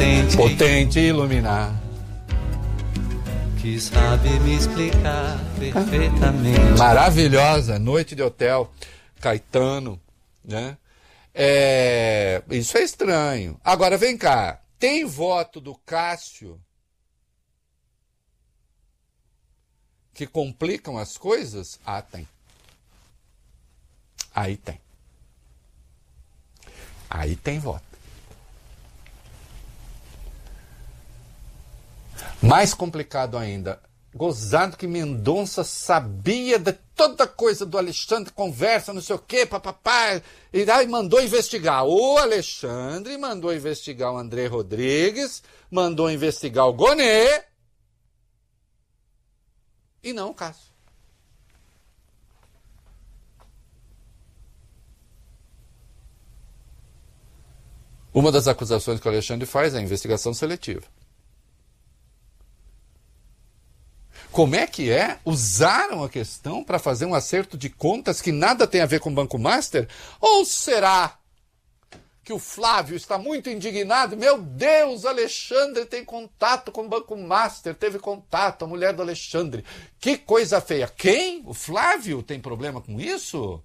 potente iluminar, que sabe me explicar perfeitamente. Maravilhosa, Noite de Hotel, Caetano, né? Isso é estranho. Agora, vem cá, tem voto do Cássio que complicam as coisas? Ah, tem. Aí tem. Aí tem voto. Mais complicado ainda, gozado que Mendonça sabia de toda coisa do Alexandre, conversa, não sei o quê, papapá, e aí mandou investigar o Alexandre, mandou investigar o André Rodrigues, mandou investigar o Gonê, e não o Cássio. Uma das acusações que o Alexandre faz é a investigação seletiva. Como é que é? Usaram a questão para fazer um acerto de contas que nada tem a ver com o Banco Master? Ou será que o Flávio está muito indignado? Meu Deus, Alexandre tem contato com o Banco Master, teve contato, a mulher do Alexandre. Que coisa feia. Quem? O Flávio tem problema com isso?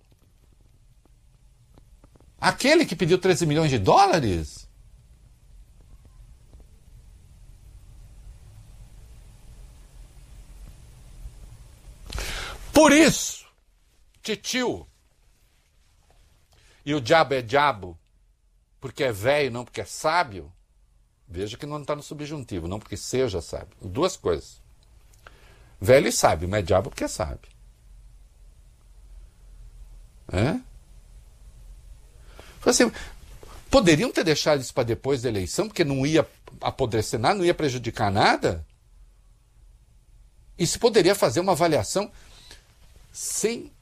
Aquele que pediu 13 milhões de dólares? Por isso, titio, e o diabo é diabo, porque é velho, não porque é sábio, veja que não está no subjuntivo, não porque seja sábio. Duas coisas. Velho e sábio, mas é diabo porque é sábio. Assim, poderiam ter deixado isso para depois da eleição, porque não ia apodrecer nada, não ia prejudicar nada? E se poderia fazer uma avaliação sem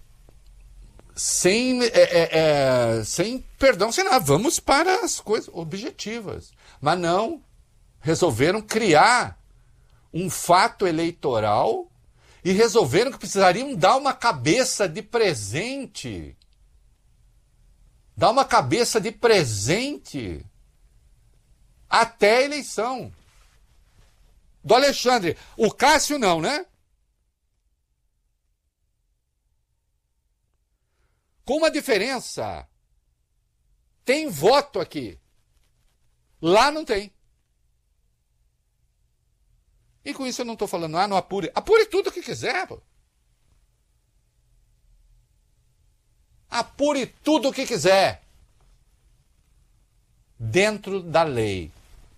perdão, sem nada. Vamos para as coisas objetivas. Mas não, resolveram criar um fato eleitoral e resolveram que precisariam dar uma cabeça de presente. Dar uma cabeça de presente até a eleição. Do Alexandre. O Cássio não, né? Com uma diferença. Tem voto aqui. Lá não tem. E com isso eu não estou falando, não apure. Apure tudo o que quiser, pô. Apure tudo o que quiser. Dentro da lei.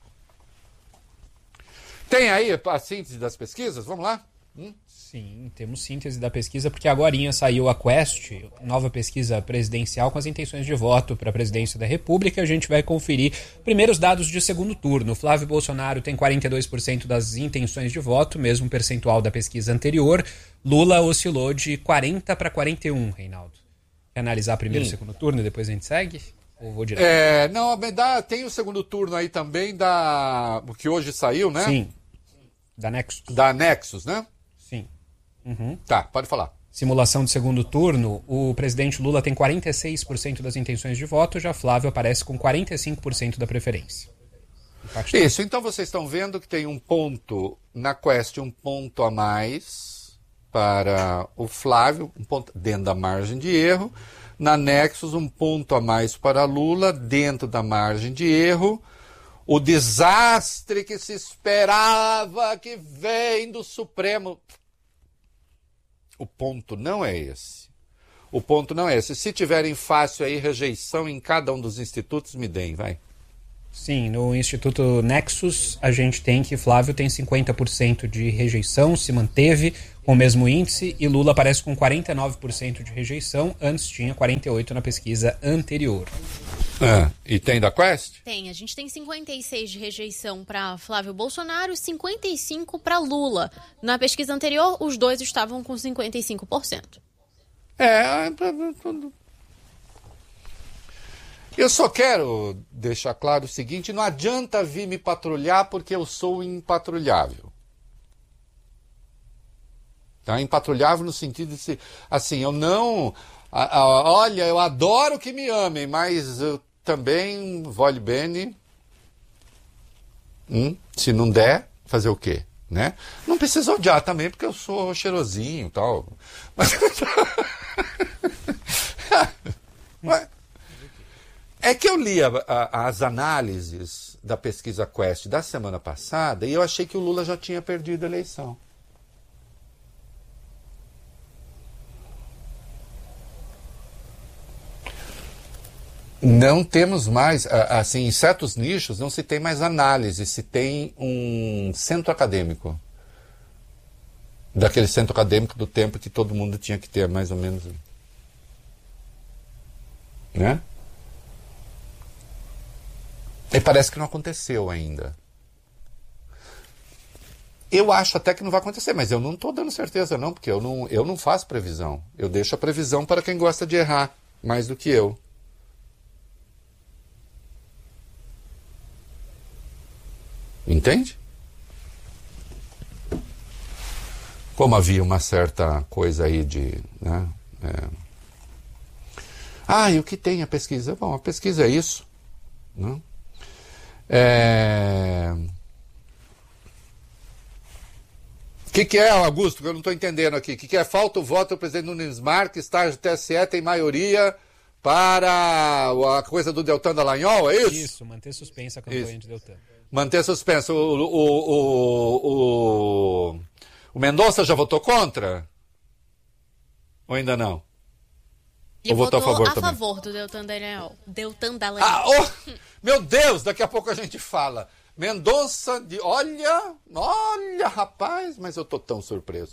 Tem aí a síntese das pesquisas? Vamos lá? Sim, temos síntese da pesquisa, porque agorinha saiu a Quest, nova pesquisa presidencial com as intenções de voto para a presidência da República. A gente vai conferir primeiros dados de segundo turno. Flávio Bolsonaro tem 42% das intenções de voto, mesmo percentual da pesquisa anterior. Lula oscilou de 40 para 41, Reinaldo. Quer analisar primeiro o segundo turno e depois a gente segue? Ou vou direto? Não, tem o segundo turno aí também o que hoje saiu, né? Sim, da Nexus. Da Nexus, né? Sim. Uhum. Tá, pode falar. Simulação de segundo turno, o presidente Lula tem 46% das intenções de voto, já Flávio aparece com 45% da preferência. Isso, então vocês estão vendo que tem um ponto na Quest, um ponto a mais para o Flávio, um ponto dentro da margem de erro. Na Nexus, um ponto a mais para Lula, dentro da margem de erro. O desastre que se esperava que vem do Supremo. O ponto não é esse. O ponto não é esse. Se tiverem fácil aí, rejeição em cada um dos institutos, me deem, vai. Sim, no Instituto Nexus, a gente tem que Flávio tem 50% de rejeição, se manteve com o mesmo índice, e Lula aparece com 49% de rejeição, antes tinha 48% na pesquisa anterior. E tem da Quest? Tem, a gente tem 56% de rejeição para Flávio Bolsonaro e 55% para Lula. Na pesquisa anterior, os dois estavam com 55%. Eu só quero deixar claro o seguinte, não adianta vir me patrulhar porque eu sou impatrulhável. Tá? Impatrulhável no sentido de ser, assim, eu não... olha, eu adoro que me amem, mas eu também, voglio bene, Se não der, fazer o quê? Né? Não precisa odiar também, porque eu sou cheirosinho e tal. Mas... É que eu li as análises da pesquisa Quest da semana passada e eu achei que o Lula já tinha perdido a eleição. Não temos mais, assim, em certos nichos não se tem mais análise, se tem um centro acadêmico. Daquele centro acadêmico do tempo que todo mundo tinha que ter, mais ou menos. Né? E parece que não aconteceu ainda. Eu acho até que não vai acontecer, mas eu não estou dando certeza não, porque eu não faço previsão. Eu deixo a previsão para quem gosta de errar, mais do que eu. Entende? Como havia uma certa coisa aí de... Né, e o que tem a pesquisa? Bom, a pesquisa é isso. Né? O que é, Augusto, que eu não estou entendendo aqui? O que é? Falta o voto do presidente Nunes Marques, estágio TSE tem maioria para a coisa do Deltan Dallagnol, é isso? Isso, manter suspensa a campanha de Deltan. Manter suspenso. O Mendonça já votou contra? Ou ainda não? E ou votou a favor também? A favor do Deltan Dallagnol. Meu Deus, daqui a pouco a gente fala. Mendonça, olha, rapaz, mas eu tô tão surpreso.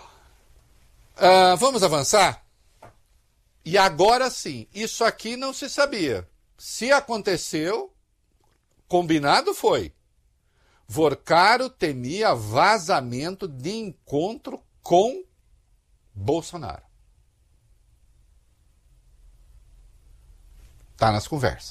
Vamos avançar? E agora sim, isso aqui não se sabia. Se aconteceu... Combinado foi. Vorcaro temia vazamento de encontro com Bolsonaro. Tá nas conversas.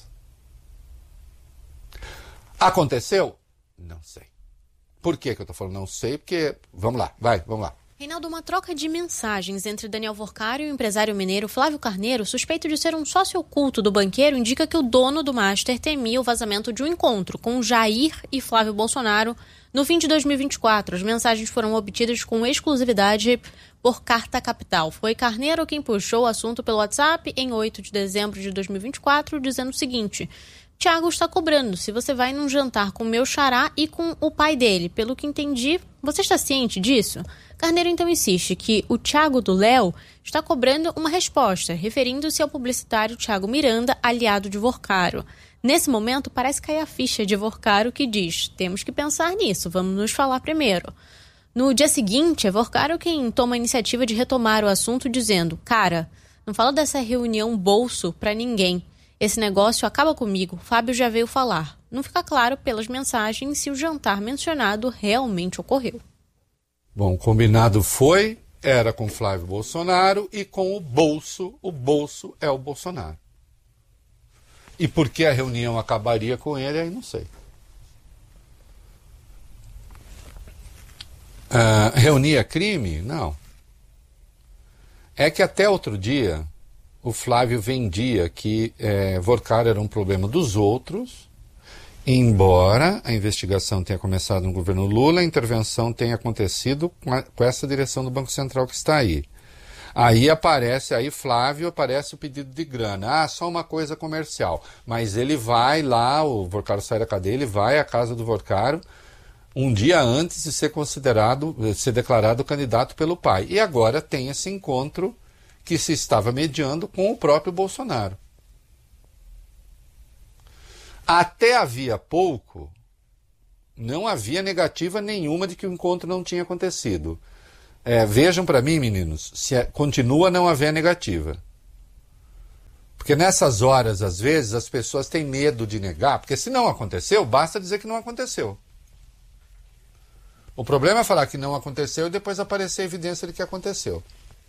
Aconteceu? Não sei. Por que eu tô falando não sei? Porque, vamos lá. Reinaldo, uma troca de mensagens entre Daniel Vorcaro e o empresário mineiro Flávio Carneiro, suspeito de ser um sócio oculto do banqueiro, indica que o dono do Master temia o vazamento de um encontro com Jair e Flávio Bolsonaro no fim de 2024. As mensagens foram obtidas com exclusividade por carta capital. Foi Carneiro quem puxou o assunto pelo WhatsApp em 8 de dezembro de 2024, dizendo o seguinte: Thiago está cobrando se você vai num jantar com meu xará e com o pai dele. Pelo que entendi, você está ciente disso? Carneiro então insiste que o Thiago do Léo está cobrando uma resposta, referindo-se ao publicitário Thiago Miranda, aliado de Vorcaro. Nesse momento, parece cair a ficha de Vorcaro que diz: temos que pensar nisso, vamos nos falar primeiro. No dia seguinte, é Vorcaro quem toma a iniciativa de retomar o assunto, dizendo: cara, não fala dessa reunião bolso pra ninguém. Esse negócio acaba comigo, Fábio já veio falar. Não fica claro pelas mensagens se o jantar mencionado realmente ocorreu. Bom, combinado era com Flávio Bolsonaro e com o bolso é o Bolsonaro. E por que a reunião acabaria com ele, aí não sei. Reunir é crime? Não. É que até outro dia o Flávio vendia que Vorcaro era um problema dos outros, embora a investigação tenha começado no governo Lula, a intervenção tenha acontecido com essa direção do Banco Central que está aí. Aí Flávio aparece o pedido de grana. Só uma coisa comercial. Mas ele vai lá, o Vorcaro sai da cadeia, ele vai à casa do Vorcaro um dia antes de ser declarado candidato pelo pai. E agora tem esse encontro que se estava mediando com o próprio Bolsonaro. Até havia pouco, não havia negativa nenhuma de que o encontro não tinha acontecido. Vejam para mim, meninos, se continua a não haver negativa. Porque nessas horas, às vezes, as pessoas têm medo de negar, porque se não aconteceu, basta dizer que não aconteceu. O problema é falar que não aconteceu e depois aparecer a evidência de que aconteceu.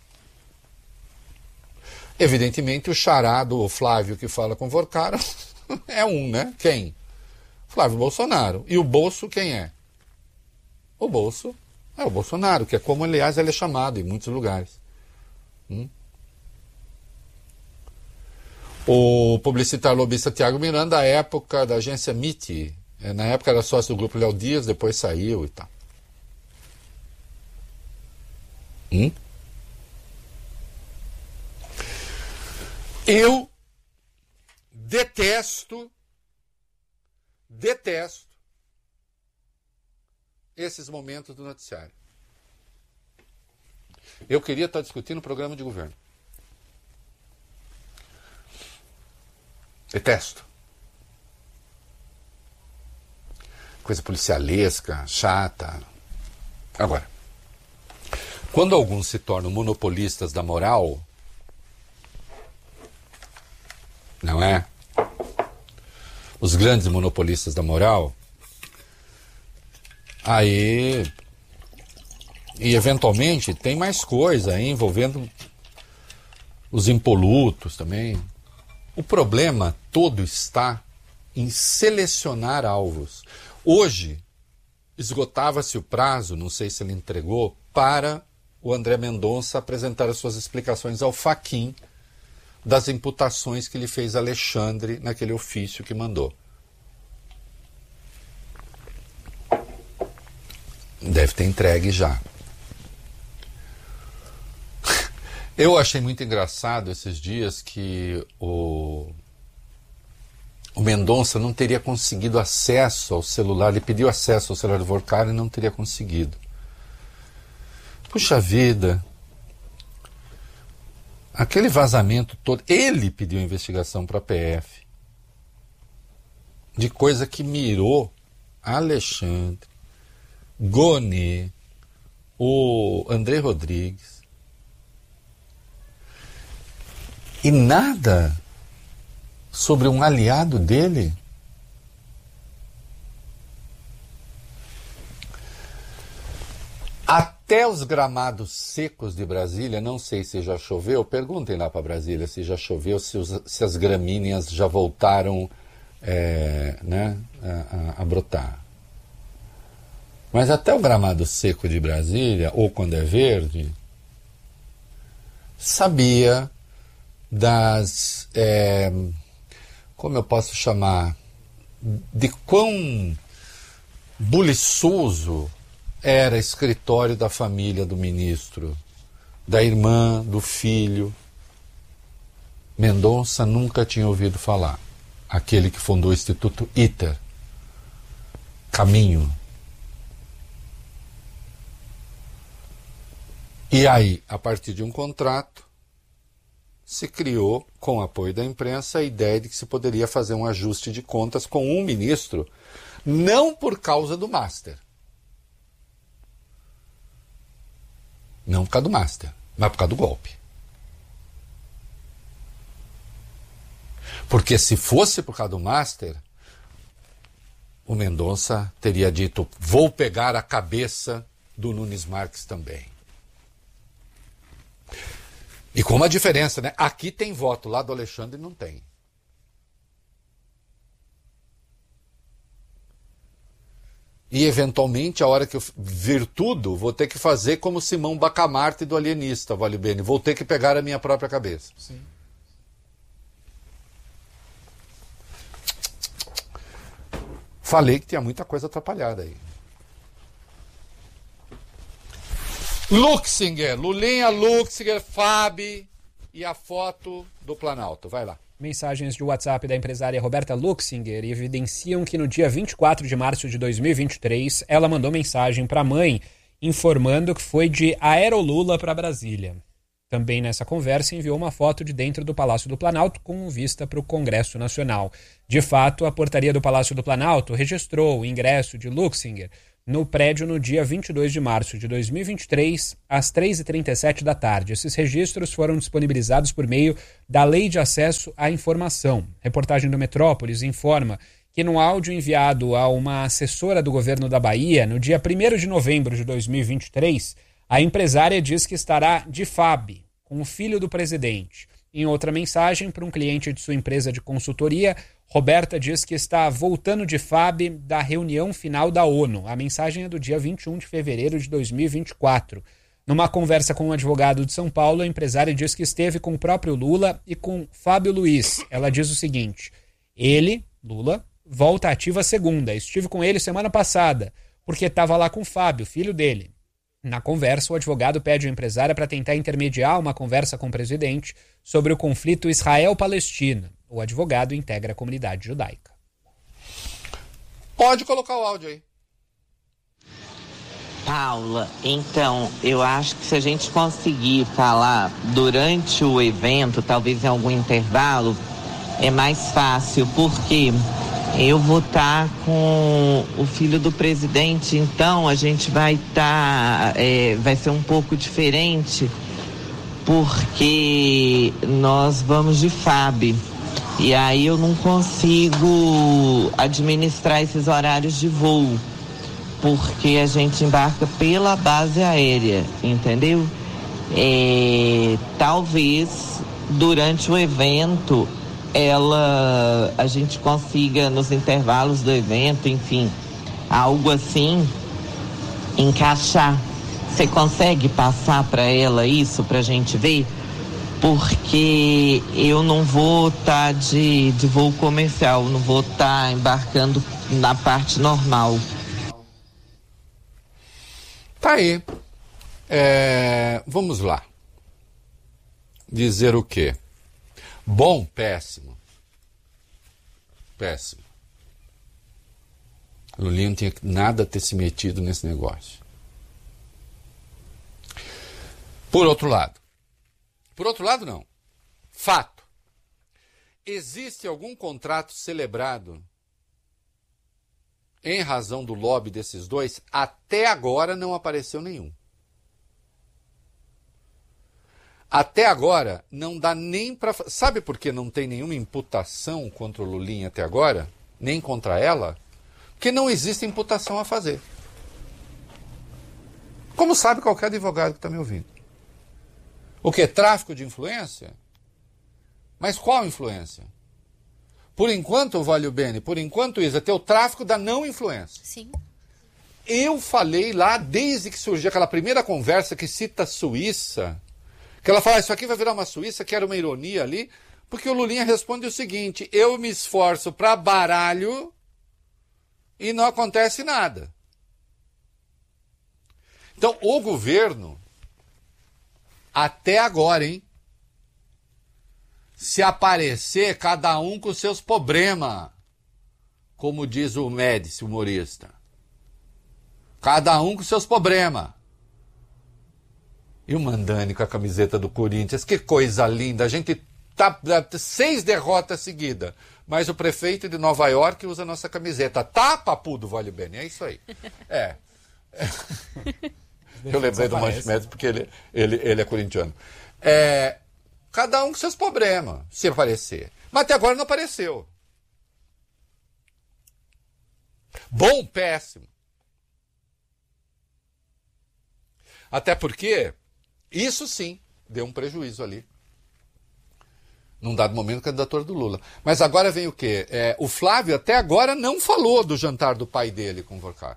Evidentemente, o xará do Flávio que fala com Vorcaro é né? Quem? Flávio Bolsonaro. E o bolso quem é? O bolso é o Bolsonaro, que é como, aliás, ele é chamado em muitos lugares. O publicitário lobista Thiago Miranda, à época da agência MIT, Na época era sócio do Grupo Léo Dias, depois saiu e tal. Eu detesto esses momentos do noticiário. Eu queria estar discutindo o programa de governo. Detesto. Coisa policialesca, chata. Agora, quando alguns se tornam monopolistas da moral, não é? Os grandes monopolistas da moral, aí, e eventualmente tem mais coisa aí envolvendo os impolutos também. O problema todo está em selecionar alvos. Hoje, esgotava-se o prazo, não sei se ele entregou, para o André Mendonça apresentar as suas explicações ao Fachin das imputações que lhe fez Alexandre naquele ofício que mandou. Deve ter entregue já. Eu achei muito engraçado esses dias que o Mendonça não teria conseguido acesso ao celular. Ele pediu acesso ao celular do Vorcari e não teria conseguido. Puxa vida. Aquele vazamento todo. Ele pediu investigação para a PF. De coisa que mirou Alexandre, Gonê, o André Rodrigues. E nada sobre um aliado dele. Até os gramados secos de Brasília, não sei se já choveu, perguntem lá para Brasília se já choveu, se as gramíneas já voltaram a brotar. Mas até o gramado seco de Brasília, ou quando é verde, sabia das, como eu posso chamar, de quão buliçoso era escritório da família do ministro, da irmã, do filho. Mendonça nunca tinha ouvido falar. Aquele que fundou o Instituto ITER, Caminho. E aí, a partir de um contrato, se criou, com o apoio da imprensa, a ideia de que se poderia fazer um ajuste de contas com um ministro, não por causa do Master. Não por causa do Master, mas por causa do golpe. Porque se fosse por causa do Master, o Mendonça teria dito: vou pegar a cabeça do Nunes Marques também. E com uma diferença, né? Aqui tem voto, lá do Alexandre não tem. E, eventualmente, a hora que eu vir tudo, vou ter que fazer como Simão Bacamarte do Alienista, Vale Bene. Vou ter que pegar a minha própria cabeça. Sim. Falei que tinha muita coisa atrapalhada aí. Luxinger, Lulinha, Luxinger, Fabi e a foto do Planalto. Vai lá. Mensagens de WhatsApp da empresária Roberta Luxinger evidenciam que no dia 24 de março de 2023, ela mandou mensagem para a mãe informando que foi de Aerolula para Brasília. Também nessa conversa enviou uma foto de dentro do Palácio do Planalto com vista para o Congresso Nacional. De fato, a portaria do Palácio do Planalto registrou o ingresso de Luxinger no prédio no dia 22 de março de 2023, às 3h37 da tarde. Esses registros foram disponibilizados por meio da Lei de Acesso à Informação. Reportagem do Metrópolis informa que no áudio enviado a uma assessora do governo da Bahia, no dia 1º de novembro de 2023, a empresária diz que estará de FAB, com o filho do presidente. Em outra mensagem para um cliente de sua empresa de consultoria, Roberta diz que está voltando de FAB da reunião final da ONU. A mensagem é do dia 21 de fevereiro de 2024. Numa conversa com um advogado de São Paulo, a empresária diz que esteve com o próprio Lula e com Fábio Luiz. Ela diz o seguinte: ele, Lula, volta ativa segunda. Estive com ele semana passada, porque estava lá com o Fábio, filho dele. Na conversa, o advogado pede à empresária para tentar intermediar uma conversa com o presidente sobre o conflito Israel-Palestina. O advogado integra a comunidade judaica. Pode colocar o áudio aí. Paula, então, eu acho que se a gente conseguir falar durante o evento, talvez em algum intervalo, é mais fácil, porque eu vou estar com o filho do presidente, então a gente vai estar, vai ser um pouco diferente, porque nós vamos de FAB, e aí eu não consigo administrar esses horários de voo, porque a gente embarca pela base aérea, entendeu? Talvez durante o evento a gente consiga nos intervalos do evento, enfim, algo assim, encaixar. Você consegue passar para ela isso pra gente ver? Porque eu não vou estar de voo comercial, não vou estar embarcando na parte normal. Tá aí. Vamos lá. Dizer o quê? Bom, péssimo. Péssimo. Lulinha não tinha nada a ter se metido nesse negócio. Por outro lado não. Fato. Existe algum contrato celebrado em razão do lobby desses dois? Até agora não apareceu nenhum. Até agora não dá nem para... Sabe por que não tem nenhuma imputação contra o Lulinha até agora? Nem contra ela? Porque não existe imputação a fazer. Como sabe qualquer advogado que está me ouvindo. O que? Tráfico de influência? Mas qual influência? Por enquanto, Valio Bene, por enquanto, Isa, tem o tráfico da não influência. Sim. Eu falei lá, desde que surgiu aquela primeira conversa que cita a Suíça, que ela fala, isso aqui vai virar uma Suíça, que era uma ironia ali, porque o Lulinha responde o seguinte, eu me esforço para baralho e não acontece nada. Então, o governo, até agora, hein? Se aparecer, cada um com seus problemas, como diz o Médici, humorista. Cada um com seus problemas. E o Mandani com a camiseta do Corinthians, que coisa linda. A gente tá 6 derrotas seguidas, mas o prefeito de Nova York usa a nossa camiseta. Tá, papu do Valio Bene, é isso aí. Eu lembrei do Manche Médici porque ele é corintiano. Cada um com seus problemas, se aparecer. Mas até agora não apareceu. Bom, péssimo. Até porque, isso sim, deu um prejuízo ali. Num dado momento, candidatura do Lula. Mas agora vem o quê? O Flávio até agora não falou do jantar do pai dele com o Vorcar.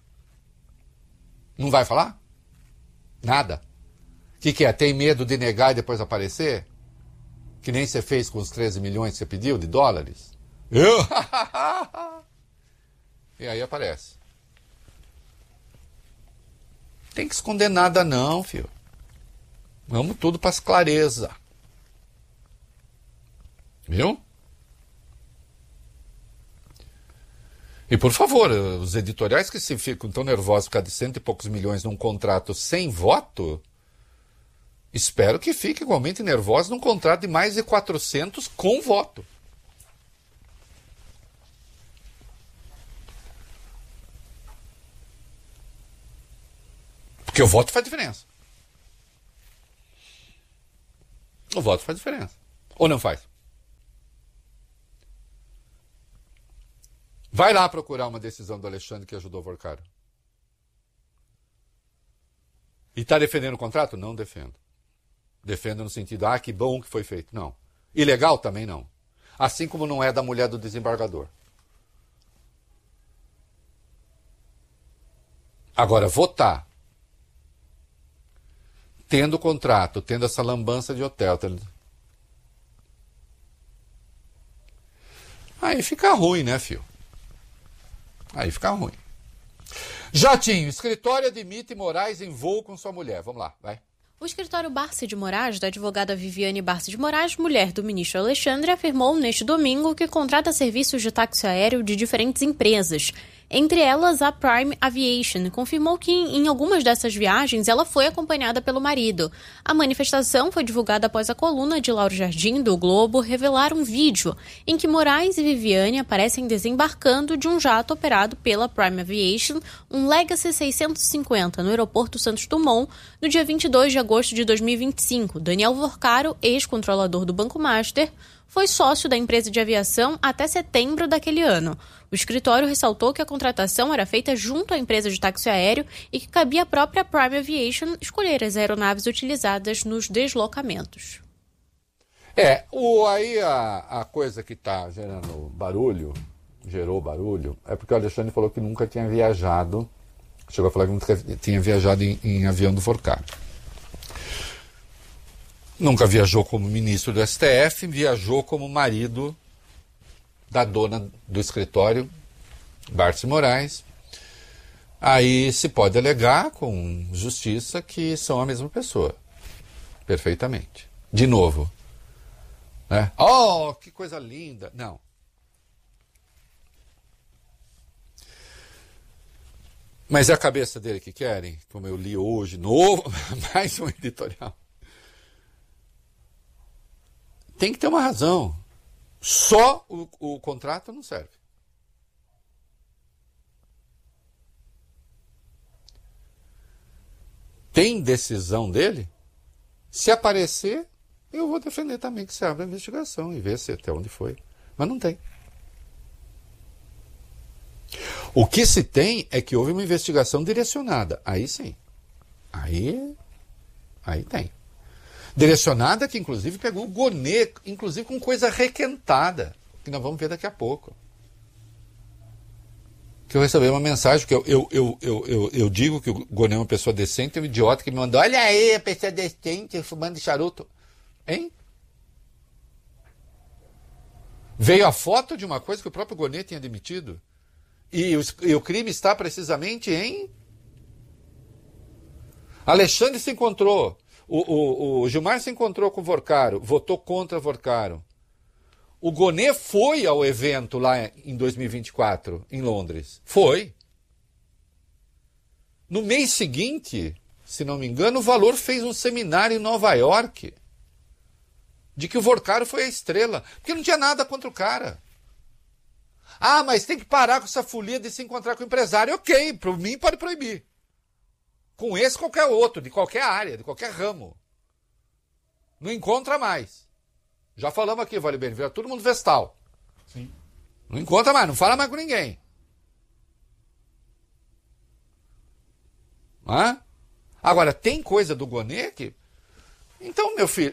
Não vai falar? Nada. O que é? Tem medo de negar e depois aparecer? Que nem você fez com os 13 milhões que você pediu de dólares? E aí aparece. Tem que esconder nada não, filho. Vamos tudo para as clarezas. Viu? E por favor, os editoriais que se ficam tão nervosos por causa de 100 e poucos milhões num contrato sem voto, espero que fiquem igualmente nervosos num contrato de mais de 400 com voto. Porque o voto faz diferença. O voto faz diferença. Ou não faz? Vai lá procurar uma decisão do Alexandre que ajudou o Vorcaro. E está defendendo o contrato? Não defendo. Defendo no sentido, que bom que foi feito. Não. Ilegal também não. Assim como não é da mulher do desembargador. Agora, votar, tendo contrato, tendo essa lambança de hotel, aí fica ruim, né, filho? Aí fica ruim. Jatinho, escritório admite Moraes em voo com sua mulher. Vamos lá, vai. O escritório Barsi de Moraes, da advogada Viviane Barsi de Moraes, mulher do ministro Alexandre, afirmou neste domingo que contrata serviços de táxi aéreo de diferentes empresas. Entre elas, a Prime Aviation confirmou que em algumas dessas viagens ela foi acompanhada pelo marido. A manifestação foi divulgada após a coluna de Lauro Jardim, do Globo, revelar um vídeo em que Moraes e Viviane aparecem desembarcando de um jato operado pela Prime Aviation, um Legacy 650, no aeroporto Santos Dumont, no dia 22 de agosto de 2025. Daniel Vorcaro, ex-controlador do Banco Master, foi sócio da empresa de aviação até setembro daquele ano. O escritório ressaltou que a contratação era feita junto à empresa de táxi aéreo e que cabia à própria Prime Aviation escolher as aeronaves utilizadas nos deslocamentos. Aí a coisa que está gerou barulho, é porque o Alexandre falou que nunca tinha viajado, chegou a falar que nunca tinha viajado em avião do Vorcaro. Nunca viajou como ministro do STF, viajou como marido da dona do escritório, Barsi Moraes. Aí se pode alegar com justiça que são a mesma pessoa. Perfeitamente. De novo. Né? Oh, que coisa linda. Não. Mas é a cabeça dele que querem, como eu li hoje, novo, mais um editorial. Tem que ter uma razão. Só o contrato não serve. Tem decisão dele? Se aparecer, eu vou defender também que se abra a investigação e ver se até onde foi. Mas não tem. O que se tem é que houve uma investigação direcionada. Aí sim. Aí tem. Direcionada que, inclusive, pegou o Gonê, inclusive com coisa requentada, que nós vamos ver daqui a pouco. Que eu recebi uma mensagem, que eu digo que o Gonê é uma pessoa decente, é um idiota que me mandou, olha aí, a pessoa decente, fumando charuto. Hein? Veio a foto de uma coisa que o próprio Gonê tinha admitido. E o crime está precisamente em... Alexandre se encontrou... O Gilmar se encontrou com o Vorcaro, votou contra Vorcaro. O Gonê foi ao evento lá em 2024, em Londres. Foi. No mês seguinte, se não me engano, o Valor fez um seminário em Nova York de que o Vorcaro foi a estrela, porque não tinha nada contra o cara. Ah, mas tem que parar com essa folia de se encontrar com o empresário. Ok, por mim pode proibir. Com esse qualquer outro, de qualquer área, de qualquer ramo. Não encontra mais. Já falamos aqui, Vale Bem, vira todo mundo vestal. Sim. Não encontra mais, não fala mais com ninguém. Hã? Agora, tem coisa do Gonê que... Então, meu filho,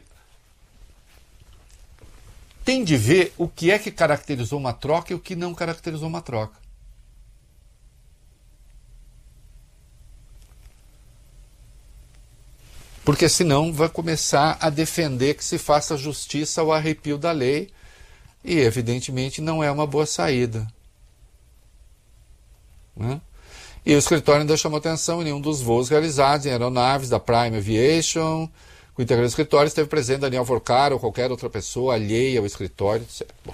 tem de ver o que é que caracterizou uma troca e o que não caracterizou uma troca. Porque senão vai começar a defender que se faça justiça ao arrepio da lei e, evidentemente, não é uma boa saída. Né? E o escritório ainda chamou atenção em nenhum dos voos realizados em aeronaves da Prime Aviation. Com o integrante do escritório esteve presente Daniel Vorcaro ou qualquer outra pessoa alheia ao escritório, etc. Bom.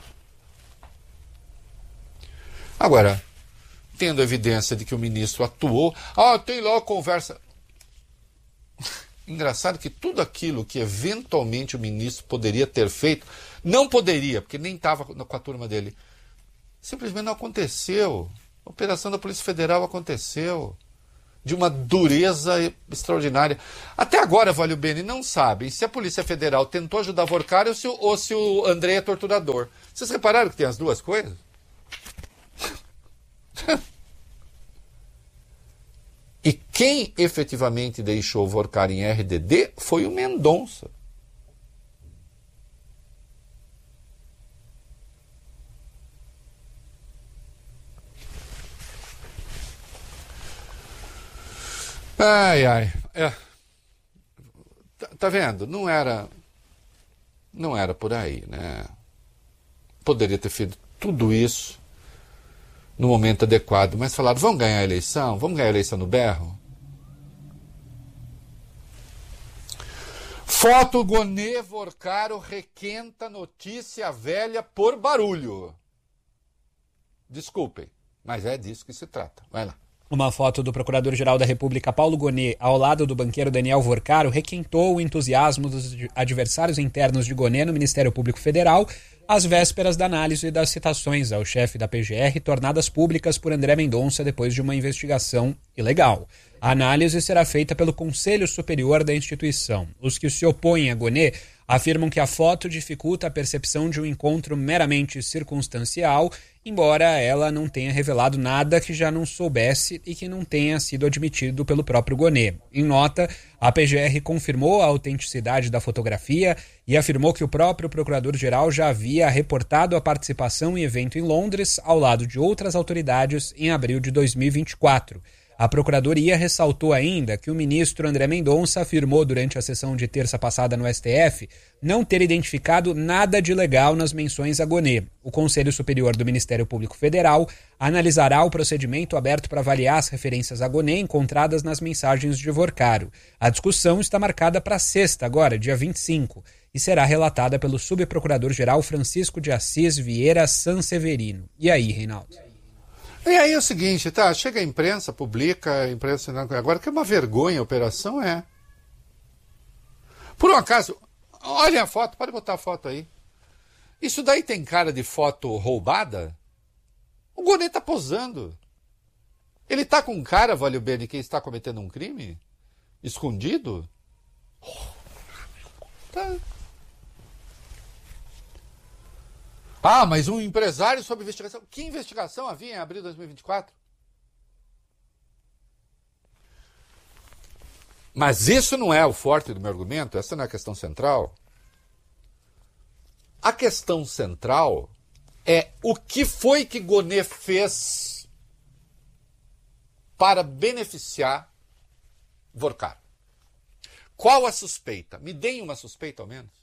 Agora, tendo evidência de que o ministro atuou, tem lá a conversa... Engraçado que tudo aquilo que eventualmente o ministro poderia ter feito, não poderia, porque nem estava com a turma dele. Simplesmente não aconteceu. A operação da Polícia Federal aconteceu. De uma dureza extraordinária. Até agora, Valio Bene, não sabem se a Polícia Federal tentou ajudar Vorcaro ou se o André é torturador. Vocês repararam que tem as duas coisas? E quem efetivamente deixou o Vorcaro em RDD foi o Mendonça. Tá vendo? Não era por aí, né? Poderia ter feito tudo isso no momento adequado, mas falaram, vamos ganhar a eleição? Vamos ganhar a eleição no berro? Foto Gonê Vorcaro requenta notícia velha por barulho. Desculpem, mas é disso que se trata. Vai lá. Uma foto do Procurador-Geral da República, Paulo Gonê, ao lado do banqueiro Daniel Vorcaro, requentou o entusiasmo dos adversários internos de Gonê no Ministério Público Federal, às vésperas da análise das citações ao chefe da PGR tornadas públicas por André Mendonça depois de uma investigação ilegal. A análise será feita pelo Conselho Superior da instituição. Os que se opõem a Gonê afirmam que a foto dificulta a percepção de um encontro meramente circunstancial, embora ela não tenha revelado nada que já não soubesse e que não tenha sido admitido pelo próprio Gonê. Em nota, a PGR confirmou a autenticidade da fotografia e afirmou que o próprio Procurador-Geral já havia reportado a participação em evento em Londres, ao lado de outras autoridades, em abril de 2024. A Procuradoria ressaltou ainda que o ministro André Mendonça afirmou durante a sessão de terça passada no STF não ter identificado nada de ilegal nas menções a Gonê. O Conselho Superior do Ministério Público Federal analisará o procedimento aberto para avaliar as referências a Gonê encontradas nas mensagens de Vorcaro. A discussão está marcada para sexta, agora, dia 25, e será relatada pelo subprocurador-geral Francisco de Assis Vieira Sanseverino. E aí, Reinaldo? E aí é o seguinte, tá? Chega a imprensa, publica, a imprensa... Agora, que é uma vergonha a operação, é. Por um acaso, olhem a foto, pode botar a foto aí. Isso daí tem cara de foto roubada? O Gonê tá posando. Ele tá com cara, Valeu Bene, que está cometendo um crime? Escondido? Tá. Ah, mas um empresário sob investigação. Que investigação havia em abril de 2024? Mas isso não é o forte do meu argumento, essa não é a questão central. A questão central é o que foi que Gonê fez para beneficiar Vorcaro. Qual a suspeita? Me deem uma suspeita ao menos.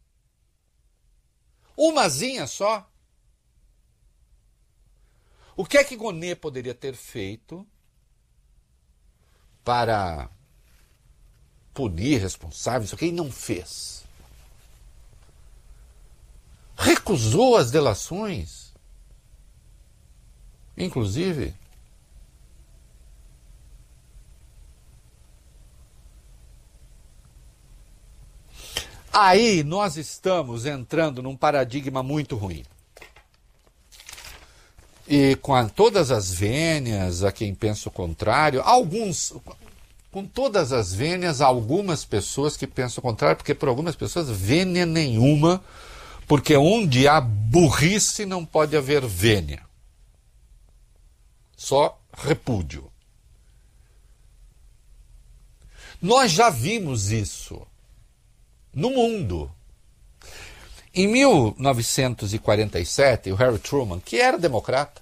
Umazinha só. O que é que Gonê poderia ter feito para punir responsáveis? O que ele não fez? Recusou as delações. Inclusive. Aí nós estamos entrando num paradigma muito ruim. E com todas as vênias a quem pensa o contrário, com todas as vênias, algumas pessoas que pensam o contrário, porque por algumas pessoas vênia nenhuma, porque onde há burrice não pode haver vênia. Só repúdio. Nós já vimos isso no mundo. Em 1947, o Harry Truman, que era democrata,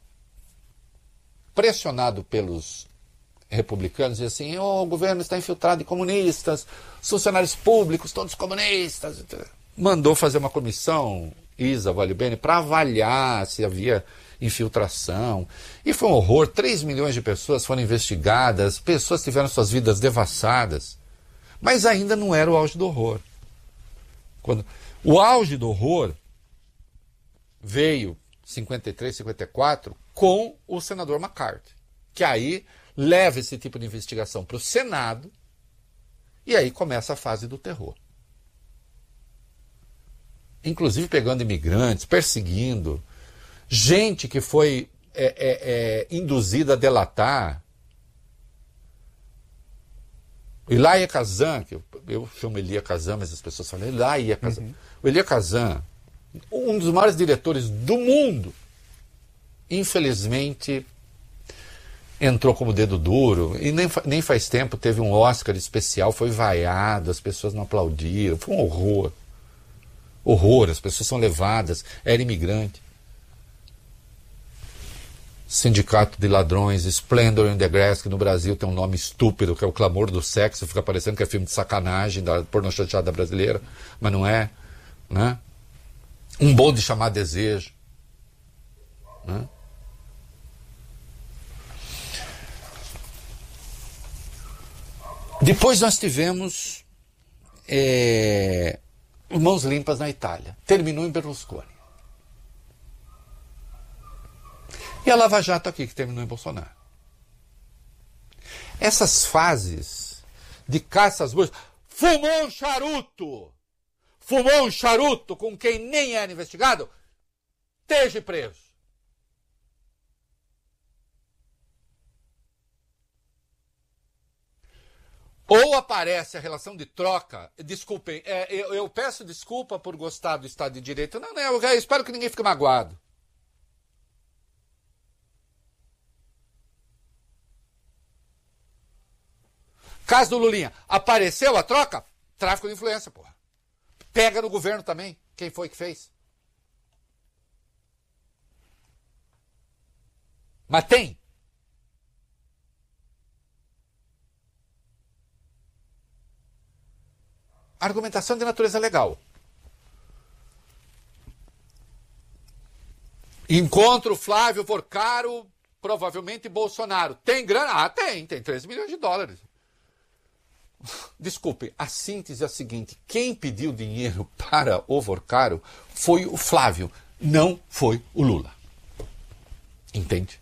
pressionado pelos republicanos, dizia assim, o governo está infiltrado em comunistas, os funcionários públicos, todos comunistas. Mandou fazer uma comissão, Isa Valeu Bene, para avaliar se havia infiltração. E foi um horror, 3 milhões de pessoas foram investigadas, pessoas tiveram suas vidas devassadas. Mas ainda não era o auge do horror. O auge do horror veio em 53, 54 com o senador McCarthy, que aí leva esse tipo de investigação para o Senado e aí começa a fase do terror. Inclusive pegando imigrantes, perseguindo, gente que foi induzida a delatar. Elia Kazan, que eu chamo Elia Kazan, mas as pessoas falam Elia Kazan. O Elia Kazan, um dos maiores diretores do mundo, infelizmente entrou como dedo duro, e nem faz tempo teve um Oscar especial, foi vaiado, as pessoas não aplaudiram, foi um horror. Horror, as pessoas são levadas, era imigrante. Sindicato de Ladrões, Splendor in the Grass, que no Brasil tem um nome estúpido, que é o Clamor do Sexo, fica parecendo que é filme de sacanagem da pornochanchada brasileira, mas não é, né? Um bonde chamado Desejo, né? Depois nós tivemos mãos limpas na Itália. Terminou em Berlusconi. E a Lava Jato aqui, que terminou em Bolsonaro. Essas fases de caça às bruxas. Fumou um charuto com quem nem era investigado, esteja preso. Ou aparece a relação de troca. Desculpem, eu peço desculpa por gostar do Estado de Direito. Não, eu espero que ninguém fique magoado. Caso do Lulinha, apareceu a troca? Tráfico de influência, porra. Pega no governo também. Quem foi que fez? Mas tem. Argumentação de natureza legal. Encontro Flávio Porcaro, provavelmente Bolsonaro. Tem grana? Tem 13 milhões de dólares. Desculpe, a síntese é a seguinte: quem pediu dinheiro para o Porcaro foi o Flávio, não foi o Lula. Entende?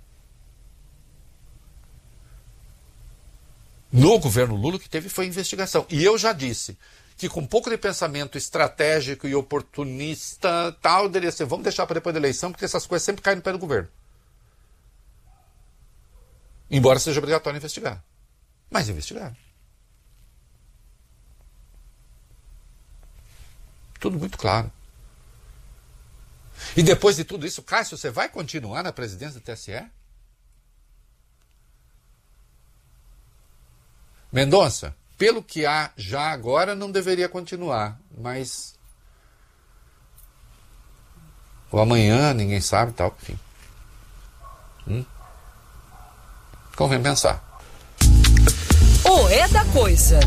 No governo Lula o que teve foi investigação. E eu já disse que com um pouco de pensamento estratégico e oportunista, tal, deveria ser, vamos deixar para depois da eleição, porque essas coisas sempre caem no pé do governo. Embora seja obrigatório investigar. Mas investigar. Tudo muito claro. E depois de tudo isso, Cássio, você vai continuar na presidência do TSE? Mendonça, pelo que há já agora, não deveria continuar, mas ou amanhã, ninguém sabe, tal, enfim. Convém pensar. É da coisa.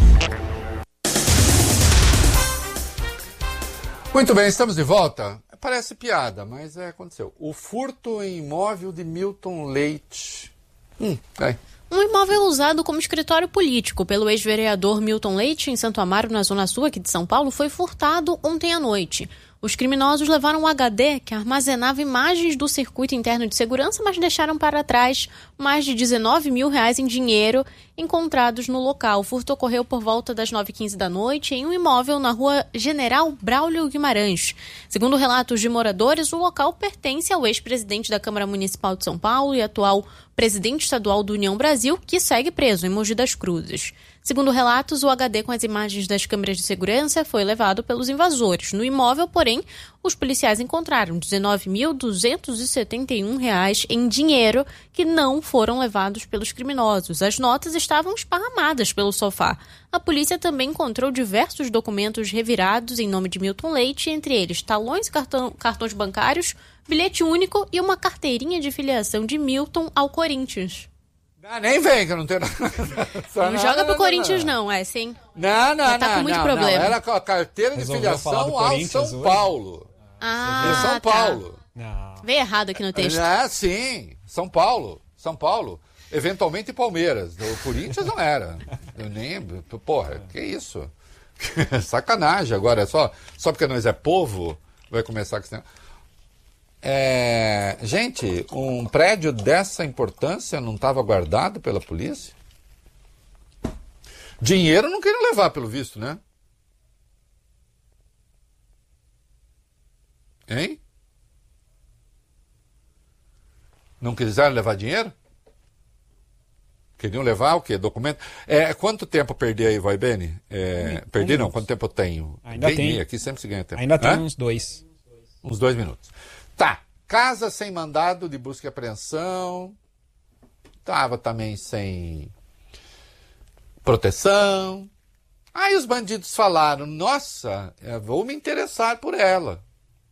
Muito bem, estamos de volta. Parece piada, mas aconteceu. O furto em imóvel de Milton Leite. Vai. Um imóvel usado como escritório político pelo ex-vereador Milton Leite, em Santo Amaro, na Zona Sul aqui de São Paulo, foi furtado ontem à noite. Os criminosos levaram um HD que armazenava imagens do circuito interno de segurança, mas deixaram para trás mais de R$19 mil em dinheiro encontrados no local. O furto ocorreu por volta das 9h15 da noite em um imóvel na rua General Braulio Guimarães. Segundo relatos de moradores, o local pertence ao ex-presidente da Câmara Municipal de São Paulo e atual presidente estadual do União Brasil, que segue preso em Mogi das Cruzes. Segundo relatos, o HD com as imagens das câmeras de segurança foi levado pelos invasores. No imóvel, porém, os policiais encontraram R$19.271 em dinheiro que não foram levados pelos criminosos. As notas estavam esparramadas pelo sofá. A polícia também encontrou diversos documentos revirados em nome de Milton Leite, entre eles talões e cartões bancários, bilhete único e uma carteirinha de filiação de Milton ao Corinthians. Nem vem, que eu não tenho nada. Não joga pro Corinthians, não, sim. Não. Tá com muito problema. Era a carteira de filiação ao São Paulo. São Paulo. Não. Veio errado aqui no texto. Sim. São Paulo. Eventualmente Palmeiras. O Corinthians não era. Eu nem... Porra, que isso? Sacanagem. Agora, só porque nós é povo, vai começar com isso. Gente, um prédio dessa importância não estava guardado pela polícia? Dinheiro não queriam levar, pelo visto, né? Hein? Não quiseram levar dinheiro? Queriam levar o quê? Documento? Quanto tempo perdi aí, vai, Beni? Perdi não, quanto tempo eu tenho? Ainda tem. Aqui sempre se ganha tempo. Ainda tem uns 2. Uns 2 minutos. Tá, casa sem mandado de busca e apreensão, estava também sem proteção. Aí os bandidos falaram, nossa, vou me interessar por ela.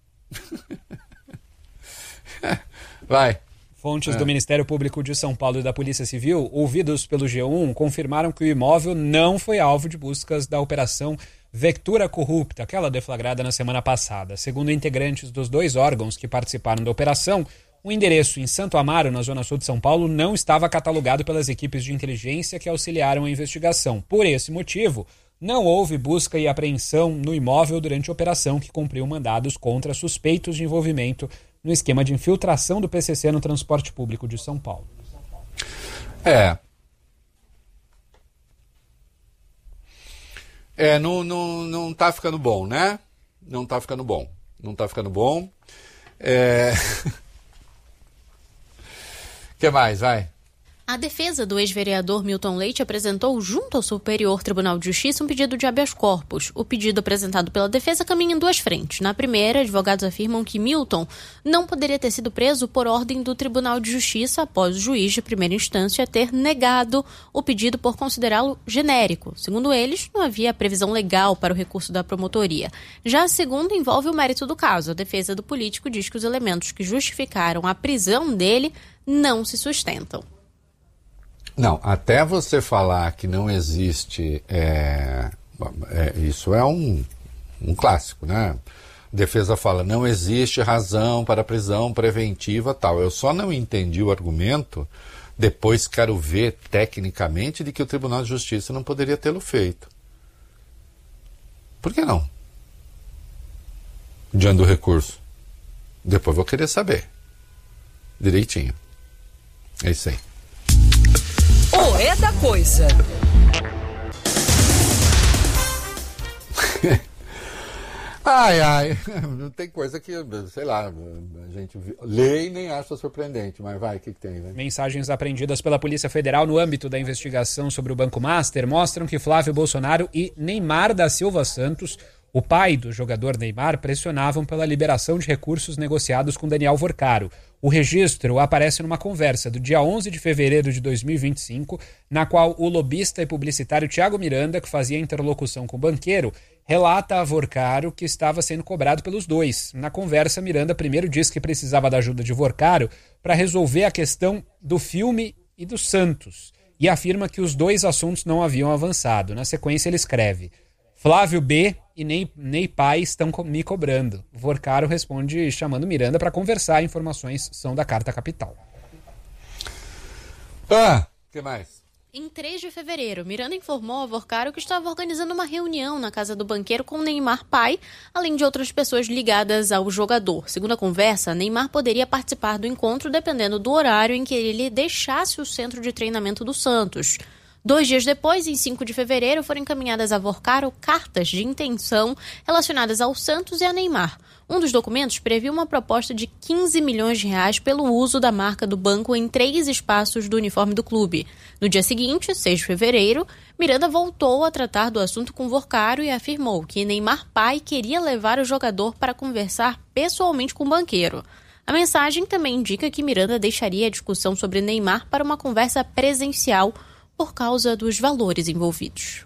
Vai. Fontes do Ministério Público de São Paulo e da Polícia Civil, ouvidos pelo G1, confirmaram que o imóvel não foi alvo de buscas da Operação Vectura Corrupta, aquela deflagrada na semana passada. Segundo integrantes dos 2 órgãos que participaram da operação, O endereço em Santo Amaro, na zona sul de São Paulo, não estava catalogado pelas equipes de inteligência que auxiliaram a investigação. Por esse motivo, não houve busca e apreensão no imóvel durante a operação que cumpriu mandados contra suspeitos de envolvimento no esquema de infiltração do PCC no transporte público de São Paulo. Não tá ficando bom, né? Não tá ficando bom. Que mais, vai? A defesa do ex-vereador Milton Leite apresentou junto ao Superior Tribunal de Justiça um pedido de habeas corpus. O pedido apresentado pela defesa caminha em duas frentes. Na primeira, advogados afirmam que Milton não poderia ter sido preso por ordem do Tribunal de Justiça após o juiz de primeira instância ter negado o pedido por considerá-lo genérico. Segundo eles, não havia previsão legal para o recurso da promotoria. Já a segunda envolve o mérito do caso. A defesa do político diz que os elementos que justificaram a prisão dele não se sustentam. Não, até você falar que não existe, isso é um clássico, né? A defesa fala, não existe razão para prisão preventiva tal. Eu só não entendi o argumento, depois quero ver tecnicamente, de que o Tribunal de Justiça não poderia tê-lo feito. Por que não? Diante do recurso. Depois vou querer saber. Direitinho. É isso aí. O é da coisa. Não tem coisa que, sei lá, a gente lê e nem acha surpreendente, mas vai, o que tem, né? Mensagens apreendidas pela Polícia Federal no âmbito da investigação sobre o Banco Master mostram que Flávio Bolsonaro e Neymar da Silva Santos, o pai do jogador Neymar, pressionavam pela liberação de recursos negociados com Daniel Vorcaro. O registro aparece numa conversa do dia 11 de fevereiro de 2025, na qual o lobista e publicitário Thiago Miranda, que fazia interlocução com o banqueiro, relata a Vorcaro que estava sendo cobrado pelos dois. Na conversa, Miranda primeiro diz que precisava da ajuda de Vorcaro para resolver a questão do filme e do Santos, e afirma que os dois assuntos não haviam avançado. Na sequência, ele escreve: Flávio B. e Ney Pai estão me cobrando. Vorcaro responde chamando Miranda para conversar. Informações são da Carta Capital. Que mais? Em 3 de fevereiro, Miranda informou a Vorcaro que estava organizando uma reunião na casa do banqueiro com Neymar Pai, além de outras pessoas ligadas ao jogador. Segundo a conversa, Neymar poderia participar do encontro dependendo do horário em que ele deixasse o centro de treinamento do Santos. 2 dias depois, em 5 de fevereiro, foram encaminhadas a Vorcaro cartas de intenção relacionadas ao Santos e a Neymar. Um dos documentos previa uma proposta de 15 milhões de reais pelo uso da marca do banco em 3 espaços do uniforme do clube. No dia seguinte, 6 de fevereiro, Miranda voltou a tratar do assunto com Vorcaro e afirmou que Neymar Pai queria levar o jogador para conversar pessoalmente com o banqueiro. A mensagem também indica que Miranda deixaria a discussão sobre Neymar para uma conversa presencial por causa dos valores envolvidos.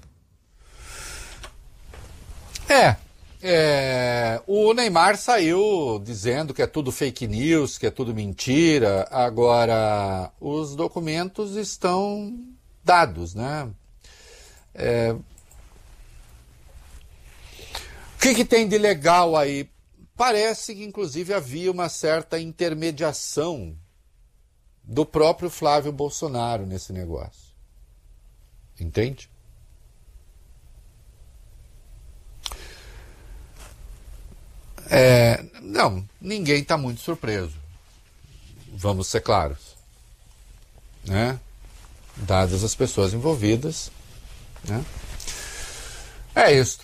O Neymar saiu dizendo que é tudo fake news, que é tudo mentira. Agora, os documentos estão dados, né? O que tem de legal aí? Parece que, inclusive, havia uma certa intermediação do próprio Flávio Bolsonaro nesse negócio. Entende? Não, ninguém está muito surpreso. Vamos ser claros, né? Dadas as pessoas envolvidas, né? É isso.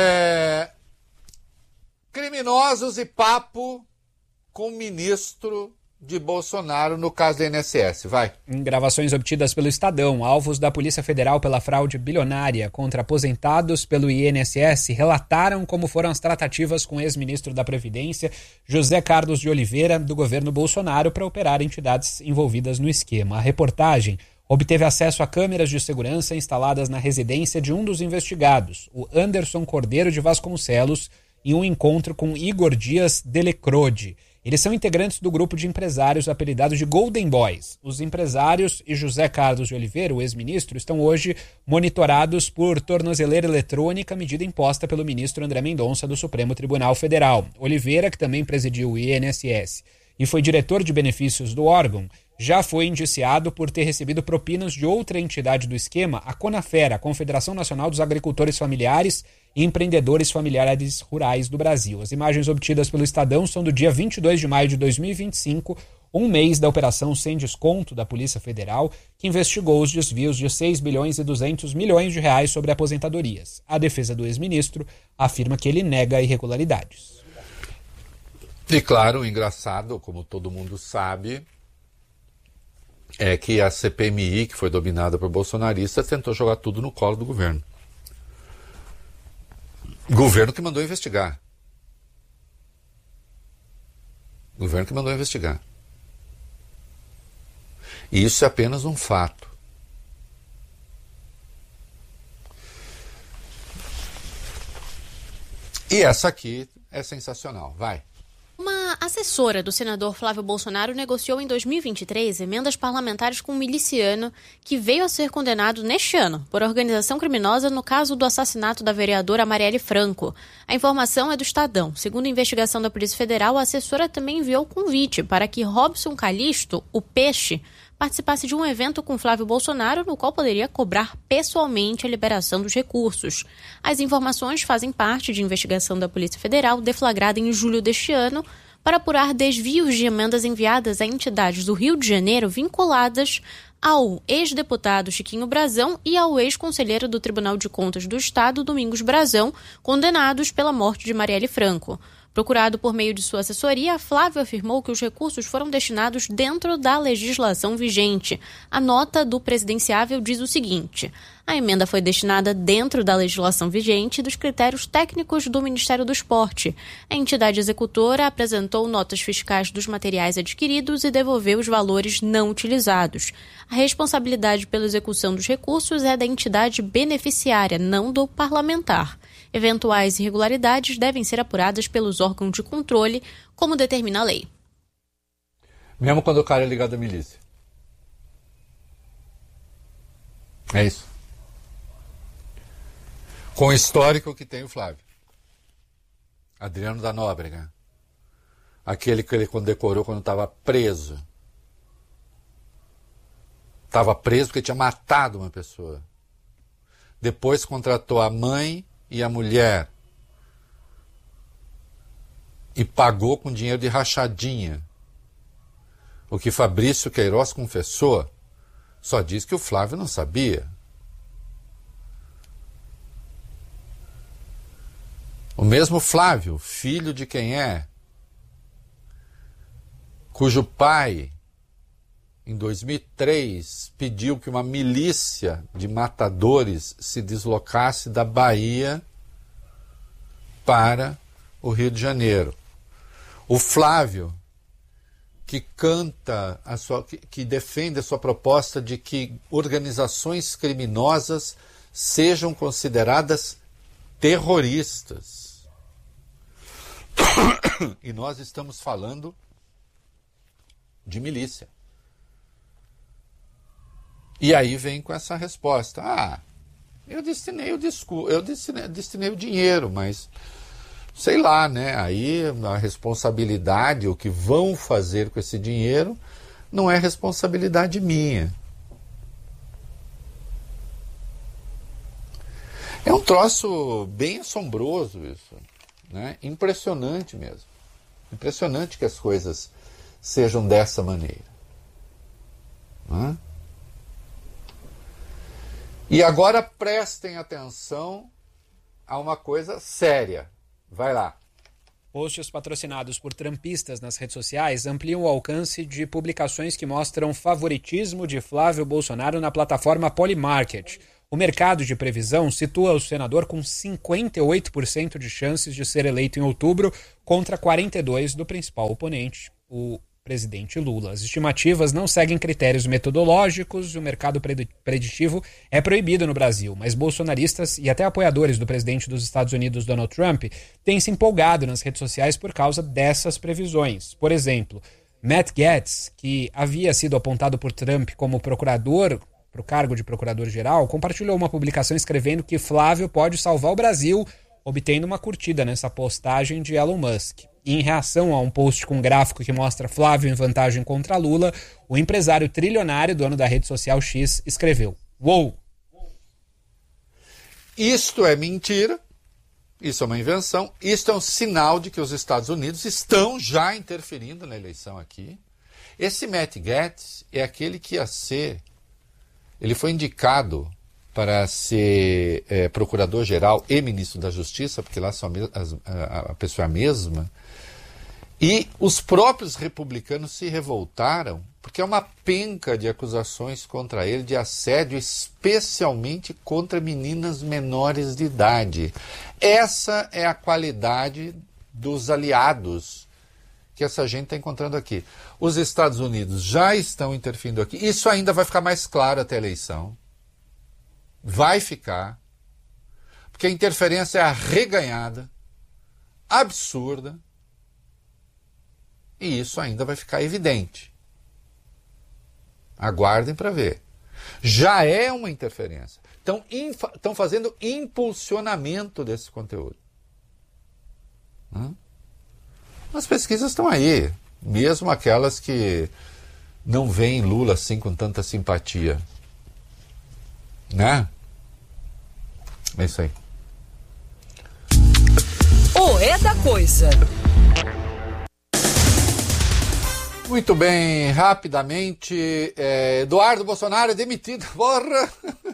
Criminosos e papo com o ministro de Bolsonaro no caso da INSS. Vai. Em gravações obtidas pelo Estadão, alvos da Polícia Federal pela fraude bilionária contra aposentados pelo INSS relataram como foram as tratativas com o ex-ministro da Previdência, José Carlos de Oliveira, do governo Bolsonaro, para operar entidades envolvidas no esquema. A reportagem obteve acesso a câmeras de segurança instaladas na residência de um dos investigados, o Anderson Cordeiro de Vasconcelos, em um encontro com Igor Dias Delecrode. Eles são integrantes do grupo de empresários apelidados de Golden Boys. Os empresários e José Carlos de Oliveira, o ex-ministro, estão hoje monitorados por tornozeleira eletrônica, medida imposta pelo ministro André Mendonça do Supremo Tribunal Federal. Oliveira, que também presidiu o INSS, e foi diretor de benefícios do órgão, já foi indiciado por ter recebido propinas de outra entidade do esquema, a Conafera, a Confederação Nacional dos Agricultores Familiares e Empreendedores Familiares Rurais do Brasil. As imagens obtidas pelo Estadão são do dia 22 de maio de 2025, um mês da operação sem desconto da Polícia Federal, que investigou os desvios de 6 bilhões e 200 milhões de reais sobre aposentadorias. A defesa do ex-ministro afirma que ele nega irregularidades. E claro, o engraçado, como todo mundo sabe, é que a CPMI, que foi dominada por bolsonaristas, tentou jogar tudo no colo do governo. Governo que mandou investigar. Governo que mandou investigar. E isso é apenas um fato. E essa aqui é sensacional. Vai. Uma assessora do senador Flávio Bolsonaro negociou em 2023 emendas parlamentares com um miliciano que veio a ser condenado neste ano por organização criminosa no caso do assassinato da vereadora Marielle Franco. A informação é do Estadão. Segundo a investigação da Polícia Federal, a assessora também enviou convite para que Robson Calixto, o Peixe, participasse de um evento com Flávio Bolsonaro, no qual poderia cobrar pessoalmente a liberação dos recursos. As informações fazem parte de investigação da Polícia Federal, deflagrada em julho deste ano, para apurar desvios de emendas enviadas a entidades do Rio de Janeiro vinculadas ao ex-deputado Chiquinho Brazão e ao ex-conselheiro do Tribunal de Contas do Estado, Domingos Brazão, condenados pela morte de Marielle Franco. Procurado por meio de sua assessoria, Flávio afirmou que os recursos foram destinados dentro da legislação vigente. A nota do presidenciável diz o seguinte: a emenda foi destinada dentro da legislação vigente e dos critérios técnicos do Ministério do Esporte. A entidade executora apresentou notas fiscais dos materiais adquiridos e devolveu os valores não utilizados. A responsabilidade pela execução dos recursos é da entidade beneficiária, não do parlamentar. Eventuais irregularidades devem ser apuradas pelos órgãos de controle, como determina a lei. Mesmo quando o cara é ligado à milícia. É isso. Com o histórico que tem o Flávio. Adriano da Nóbrega. Aquele que ele condecorou quando estava preso. Estava preso porque tinha matado uma pessoa. Depois contratou a mãe e a mulher e pagou com dinheiro de rachadinha. O que Fabrício Queiroz confessou só diz que o Flávio não sabia. O mesmo Flávio, filho de quem é, cujo pai, em 2003, pediu que uma milícia de matadores se deslocasse da Bahia para o Rio de Janeiro. O Flávio, que canta, que defende a sua proposta de que organizações criminosas sejam consideradas terroristas. E nós estamos falando de milícia. E aí vem com essa resposta: eu destinei o dinheiro, mas sei lá, né? Aí a responsabilidade, o que vão fazer com esse dinheiro, não é responsabilidade minha. É um troço bem assombroso isso, né? Impressionante mesmo. Impressionante que as coisas sejam dessa maneira. Não é? E agora prestem atenção a uma coisa séria. Vai lá. Posts patrocinados por trumpistas nas redes sociais ampliam o alcance de publicações que mostram favoritismo de Flávio Bolsonaro na plataforma Polymarket. O mercado de previsão situa o senador com 58% de chances de ser eleito em outubro, contra 42% do principal oponente, o presidente Lula. As estimativas não seguem critérios metodológicos e o mercado preditivo é proibido no Brasil, mas bolsonaristas e até apoiadores do presidente dos Estados Unidos, Donald Trump, têm se empolgado nas redes sociais por causa dessas previsões. Por exemplo, Matt Gaetz, que havia sido apontado por Trump como procurador para o cargo de procurador-geral, compartilhou uma publicação escrevendo que Flávio pode salvar o Brasil obtendo uma curtida nessa postagem de Elon Musk. E em reação a um post com um gráfico que mostra Flávio em vantagem contra Lula, o empresário trilionário, dono da rede social X, escreveu: "Uou! Isto é mentira, isso é uma invenção, isto é um sinal de que os Estados Unidos estão já interferindo na eleição aqui. Esse Matt Gaetz é aquele que ia ser, ele foi indicado para ser procurador-geral e ministro da Justiça, porque lá são a pessoa mesma, e os próprios republicanos se revoltaram, porque é uma penca de acusações contra ele de assédio, especialmente contra meninas menores de idade. Essa é a qualidade dos aliados que essa gente está encontrando aqui. Os Estados Unidos já estão interferindo aqui. Isso ainda vai ficar mais claro até a eleição. Vai ficar. Porque a interferência é arreganhada, absurda, e isso ainda vai ficar evidente. Aguardem para ver. Já é uma interferência. Estão fazendo impulsionamento desse conteúdo. As pesquisas estão aí. Mesmo aquelas que não veem Lula assim com tanta simpatia. Né? É isso aí. O É da Coisa. Muito bem, rapidamente, Eduardo Bolsonaro é demitido, porra!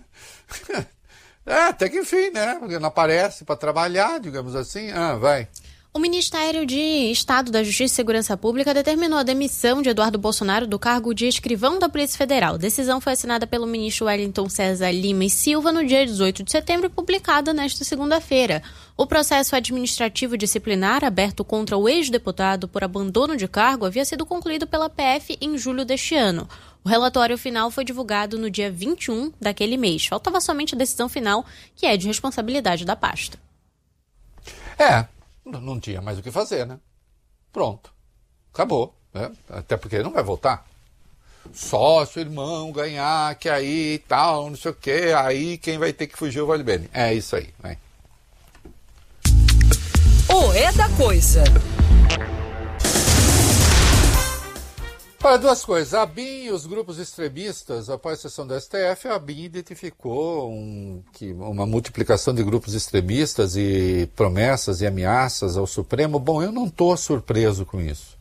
Até que enfim, né? Porque não aparece para trabalhar, digamos assim. Vai. O Ministério de Estado da Justiça e Segurança Pública determinou a demissão de Eduardo Bolsonaro do cargo de escrivão da Polícia Federal. A decisão foi assinada pelo ministro Wellington César Lima e Silva no dia 18 de setembro e publicada nesta segunda-feira. O processo administrativo disciplinar aberto contra o ex-deputado por abandono de cargo havia sido concluído pela PF em julho deste ano. O relatório final foi divulgado no dia 21 daquele mês. Faltava somente a decisão final, que é de responsabilidade da pasta. Não tinha mais o que fazer, né? Pronto. Acabou. Né? Até porque ele não vai voltar. Só se o irmão ganhar, que aí tal, não sei o quê, aí quem vai ter que fugir é o Vale Bene. É isso aí. Vai. O É da Coisa. Olha, duas coisas. A BIM e os grupos extremistas, após a sessão do STF, a BIM identificou uma multiplicação de grupos extremistas e promessas e ameaças ao Supremo. Bom, eu não estou surpreso com isso.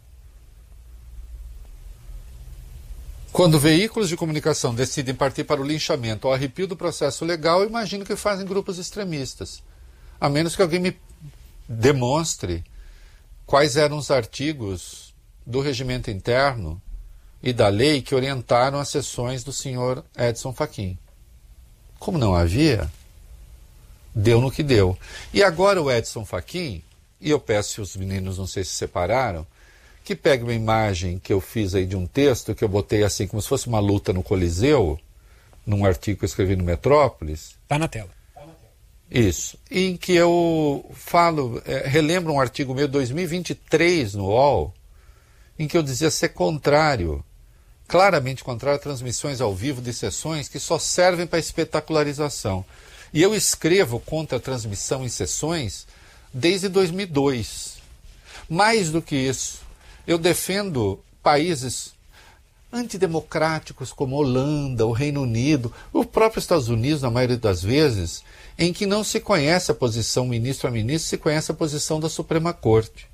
Quando veículos de comunicação decidem partir para o linchamento ao arrepio do processo legal, eu imagino que fazem grupos extremistas. A menos que alguém me demonstre quais eram os artigos do regimento interno e da lei que orientaram as sessões do senhor Edson Fachin. Como não havia, deu no que deu. E agora o Edson Fachin, e eu peço se os meninos não sei se separaram, que pegue uma imagem que eu fiz aí de um texto que eu botei assim como se fosse uma luta no Coliseu, num artigo que eu escrevi no Metrópolis. Tá na tela. Isso. Em que eu falo, relembro um artigo meu de 2023 no UOL, em que eu dizia ser contrário, claramente contrário a transmissões ao vivo de sessões que só servem para espetacularização. E eu escrevo contra a transmissão em sessões desde 2002. Mais do que isso, eu defendo países antidemocráticos como a Holanda, o Reino Unido, o próprio Estados Unidos, na maioria das vezes, em que não se conhece a posição ministro a ministro, se conhece a posição da Suprema Corte.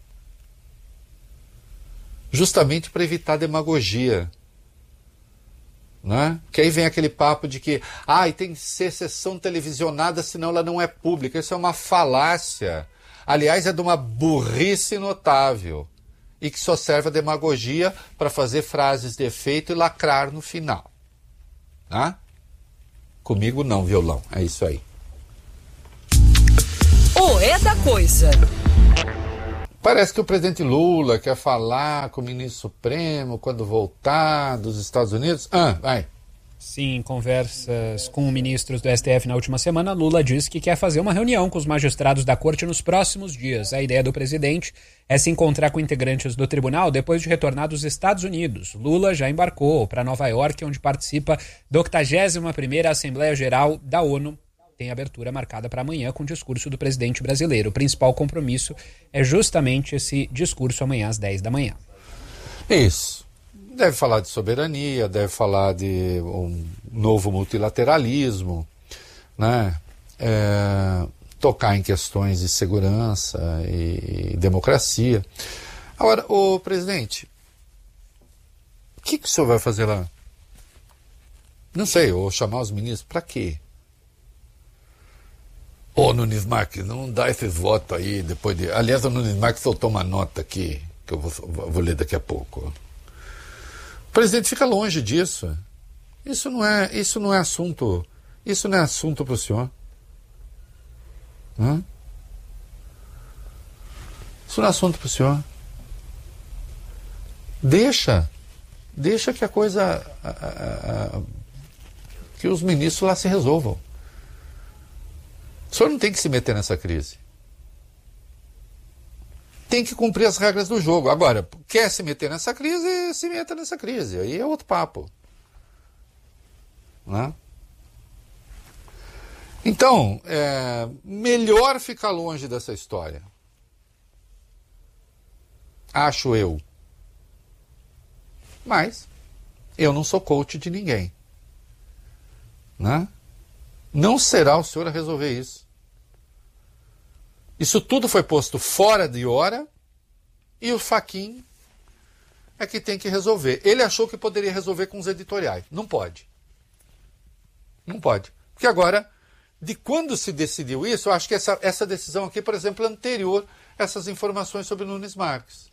Justamente para evitar demagogia. Né? Que aí vem aquele papo de que tem que ser sessão televisionada, senão ela não é pública. Isso é uma falácia. Aliás, é de uma burrice notável. E que só serve a demagogia para fazer frases de efeito e lacrar no final. Né? Comigo não, violão. É isso aí. O É da Coisa. Parece que o presidente Lula quer falar com o ministro Supremo quando voltar dos Estados Unidos. Vai. Sim, em conversas com ministros do STF na última semana, Lula disse que quer fazer uma reunião com os magistrados da corte nos próximos dias. A ideia do presidente é se encontrar com integrantes do tribunal depois de retornar dos Estados Unidos. Lula já embarcou para Nova York, onde participa da 81ª Assembleia Geral da ONU. tem abertura marcada para amanhã com o discurso do presidente brasileiro. O principal compromisso é justamente esse discurso amanhã às 10 da manhã. Isso. Deve falar de soberania, deve falar de um novo multilateralismo, né? Tocar em questões de segurança e democracia. Agora, ô presidente, o que o senhor vai fazer lá? Não sei, ou chamar os ministros, para quê? Ô Nunes Marques, não dá esses votos aí depois de... Aliás, o Nunes Marques soltou uma nota aqui, que eu vou ler daqui a pouco. O presidente fica longe disso. Isso não é assunto para o senhor. Isso não é assunto para o senhor. Deixa que a coisa, que os ministros lá se resolvam. O senhor não tem que se meter nessa crise. Tem que cumprir as regras do jogo. Agora, quer se meter nessa crise, se meta nessa crise. Aí é outro papo. Né? Então, melhor ficar longe dessa história. Acho eu. Mas eu não sou coach de ninguém. Né? Não será o senhor a resolver isso. Isso tudo foi posto fora de hora e o Fachin é que tem que resolver. Ele achou que poderia resolver com os editoriais. Não pode. Não pode. Porque agora, de quando se decidiu isso, eu acho que essa decisão aqui, por exemplo, é anterior a essas informações sobre Nunes Marques.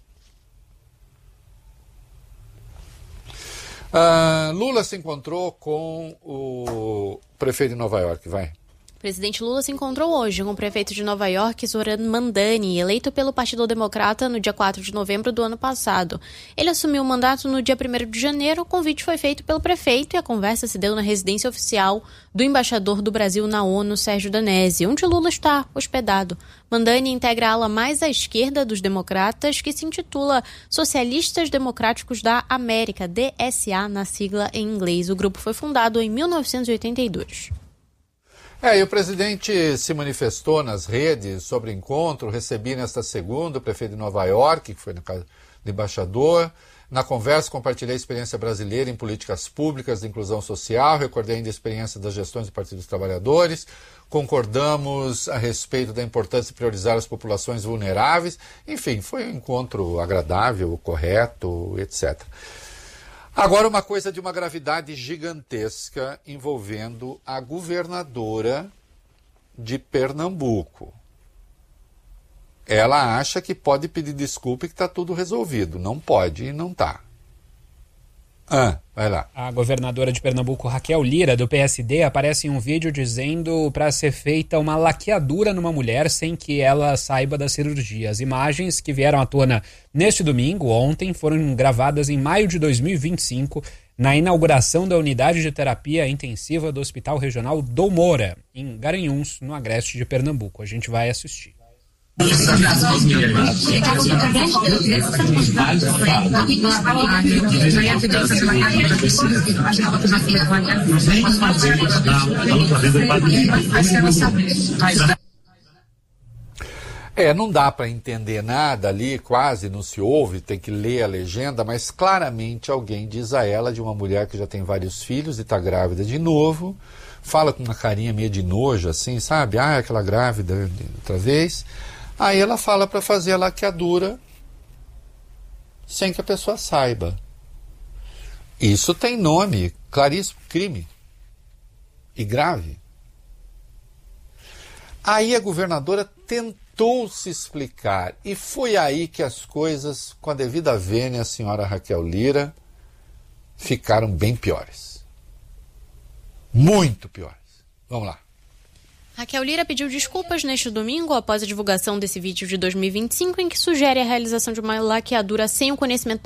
Lula se encontrou com o prefeito de Nova York, vai. O presidente Lula se encontrou hoje com o prefeito de Nova York, Zoran Mandani, eleito pelo Partido Democrata no dia 4 de novembro do ano passado. Ele assumiu o mandato no dia 1º de janeiro, o convite foi feito pelo prefeito e a conversa se deu na residência oficial do embaixador do Brasil na ONU, Sérgio Danesi, onde Lula está hospedado. Mandani integra a ala mais à esquerda dos democratas, que se intitula Socialistas Democráticos da América, DSA na sigla em inglês. O grupo foi fundado em 1982. E o presidente se manifestou nas redes sobre o encontro. Recebi nesta segunda o prefeito de Nova York, que foi na casa do embaixador. Na conversa, compartilhei a experiência brasileira em políticas públicas de inclusão social, recordei ainda a experiência das gestões do Partido dos Trabalhadores, concordamos a respeito da importância de priorizar as populações vulneráveis. Enfim, foi um encontro agradável, correto, etc. Agora, uma coisa de uma gravidade gigantesca envolvendo a governadora de Pernambuco. Ela acha que pode pedir desculpa e que está tudo resolvido. Não pode e não está. Vai lá. A governadora de Pernambuco, Raquel Lira, do PSD, aparece em um vídeo dizendo para ser feita uma laqueadura numa mulher sem que ela saiba da cirurgia. As imagens que vieram à tona neste domingo, ontem, foram gravadas em maio de 2025, na inauguração da unidade de terapia intensiva do Hospital Regional Dom Moura, em Garanhuns, no agreste de Pernambuco. A gente vai assistir. Não dá para entender nada ali, quase não se ouve, tem que ler a legenda, mas claramente alguém diz a ela, de uma mulher que já tem vários filhos e está grávida de novo, fala com uma carinha meio de nojo assim, sabe? Aquela grávida outra vez. Aí ela fala para fazer a laqueadura sem que a pessoa saiba. Isso tem nome, claríssimo, crime. E grave. Aí a governadora tentou se explicar. E foi aí que as coisas, com a devida vênia, a senhora Raquel Lira, ficaram bem piores. Muito piores. Vamos lá. Raquel Lira pediu desculpas neste domingo após a divulgação desse vídeo de 2025 em que sugere a realização de uma laqueadura sem o conhecimento